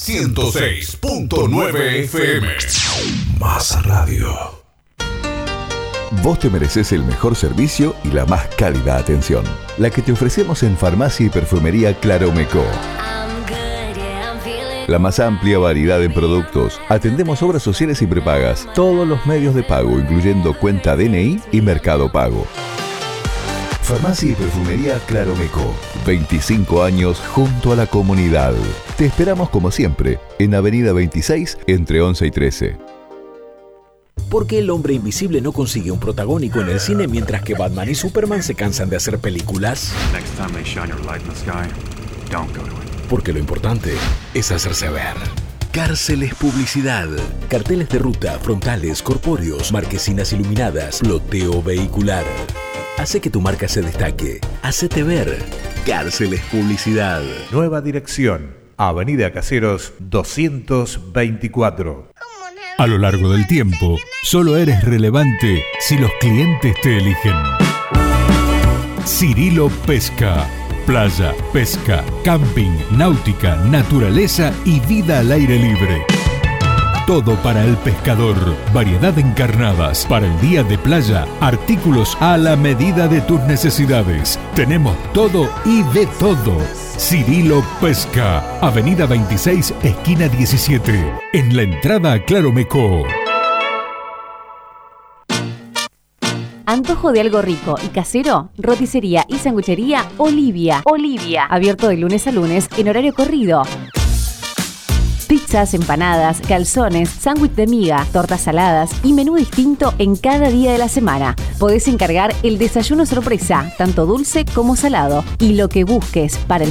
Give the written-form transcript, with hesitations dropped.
106.9 FM. Más radio. Vos te mereces el mejor servicio y la más cálida atención. La que te ofrecemos en Farmacia y Perfumería Claromeco. La más amplia variedad en productos. Atendemos obras sociales y prepagas. Todos los medios de pago, incluyendo cuenta DNI y Mercado Pago. Farmacia y Perfumería Claromeco. 25 años junto a la comunidad. Te esperamos como siempre en Avenida 26 entre 11 y 13. ¿Por qué el hombre invisible no consigue un protagónico en el cine mientras que Batman y Superman se cansan de hacer películas? Porque lo importante es hacerse ver. Cárceles Publicidad. Carteles de ruta, frontales, corpóreos, marquesinas iluminadas, ploteo vehicular. Hace que tu marca se destaque. Hacete ver. Cárceles Publicidad. Nueva dirección. Avenida Caseros 224. A lo largo del tiempo, solo eres relevante si los clientes te eligen. Cirilo Pesca. Playa, pesca, camping, náutica, naturaleza y vida al aire libre. Todo para el pescador. Variedad en carnadas. Para el día de playa, artículos a la medida de tus necesidades. Tenemos todo y de todo. Cirilo Pesca. Avenida 26, esquina 17. En la entrada a Claromeco. ¿Antojo de algo rico y casero? Roticería y sanguchería Olivia. Abierto de lunes a lunes en horario corrido. Pizzas, empanadas, calzones, sándwich de miga, tortas saladas y menú distinto en cada día de la semana. Podés encargar el desayuno sorpresa, tanto dulce como salado. Y lo que busques para el